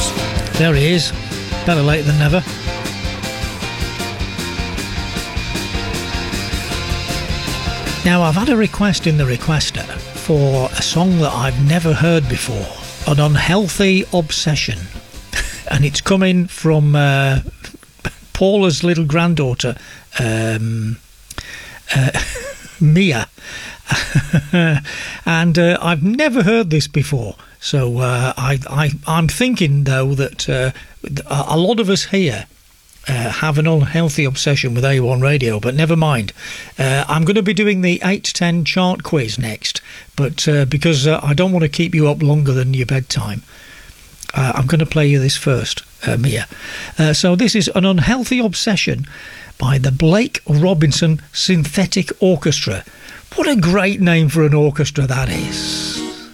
There he is. Better late than never. Now, I've had a request in the requester for a song that I've never heard before, An Unhealthy Obsession. And it's coming from Paula's little granddaughter, Mia. And I've never heard this before. So I'm thinking, though, that a lot of us here have an unhealthy obsession with A1 Radio, but never mind. I'm going to be doing the 8 to 10 chart quiz next, but because I don't want to keep you up longer than your bedtime, I'm going to play you this first, Mia. So this is An Unhealthy Obsession by the Blake Robinson Synthetic Orchestra. What a great name for an orchestra that is.